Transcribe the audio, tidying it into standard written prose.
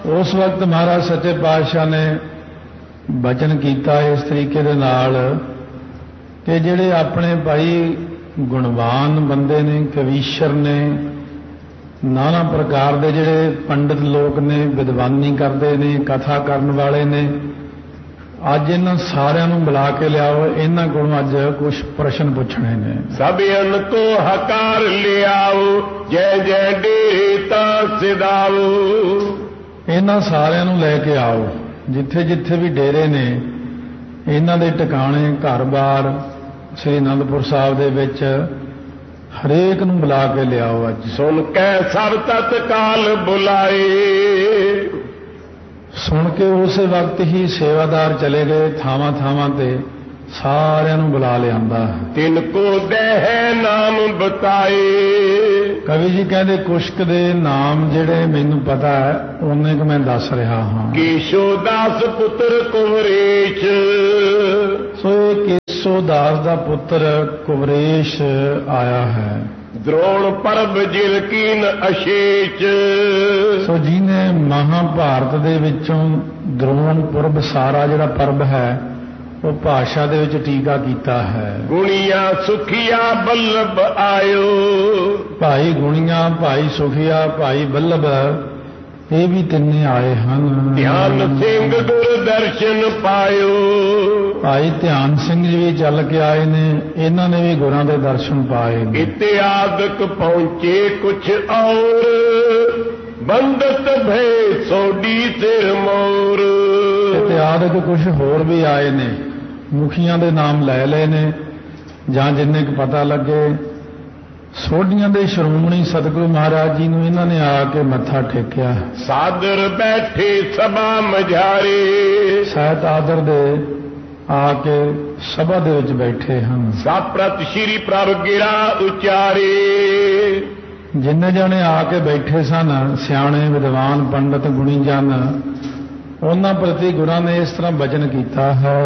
उस वक्त महाराज सच्चे पातशाह ने बचन किया इस तरीके दे नाल कि जिहड़े अपने भाई गुणवान बंदे ने, कवीश्वर ने, नाना प्रकार के जिहड़े पंडित लोग ने, विद्वानी करते ने, कथा करन वाले ने, अज इन्हां सारिਆਂ ਨੂੰ बुला के लियाओ। इन्हां कोलों अज कुछ प्रश्न पूछने ने। सभियन को हकार लियाओ, जय जय डेरे तां सिधाओ। इन्हां सारिਆਂ ਨੂੰ ਲੈ के आओ, जिथे जिथे भी डेरे ने, इन्हां दे ठिकाणे घर-बार श्री आनंदपुर साहब दे विच हरेक नूं बुला के लियाओ। अज सुन के सब तत्काल बुलाए। सुन के उस वक्त ही सेवादार चले गए थावां थावां ते, सारिਆਂ ਨੂੰ बुला लियांदा। तिनको देह नाम बताए। कवि जी कहते कुश्क दे नाम जिहड़े मैनूं पता है उन्ने क मैं दस रहा हाँ। केशोदास पुत्र कुवरेश। सो ये केशोदास दा पुत्र कुवरेश आया है। द्रोण परब जिलकीन अशेष। सो जिन्हें महाभारत दे विचों द्रोण पुरब सारा जिहड़ा परब है वो भाषा दे विच टीका कीता है। गुणिया सुखिया बल्लभ आयो। भाई गुणिया, भाई सुखिया, भाई बल्लभ ये भी तिन्ने आए हैं। ध्यान सिंह गुरदर्शन पायो। भाई ध्यान सिंह जी भी चल के आए ने, इन्हों ने भी गुरां दे दर्शन पाए। इत्यादक पहुंचे कुछ और, बंदत भय सोडी सिर मोर। इत्यादक कुछ होर भी आए ने, मुखियां दे नाम लै ले ने, जां जिन्ने क पता लगे। सोडियां दे श्रोमणी सतगुरु महाराज जी नूं इन्हां ने आके मत्था टेकिया। सादर बैठे सभा मझारे। सैत आदर दे आके सभा दे विच बैठे हैं। साप्रत श्री प्रभ गिरा उचारे। जिन्ने जाने आके बैठे सन सियाणे विद्वान पंडित गुणी जन, उन्हां प्रति गुरां ने इस तरह बचन किया है।